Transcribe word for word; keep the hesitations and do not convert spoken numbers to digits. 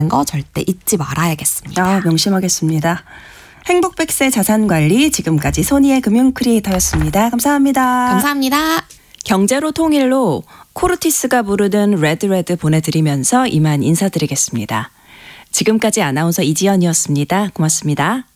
거 절대 잊지 말아야겠습니다. 아, 명심하겠습니다. 행복 백 세 자산관리 지금까지 손희의 금융 크리에이터였습니다. 감사합니다. 감사합니다. 경제로 통일로 코르티스가 부르는 레드레드 보내드리면서 이만 인사드리겠습니다. 지금까지 아나운서 이지연이었습니다. 고맙습니다.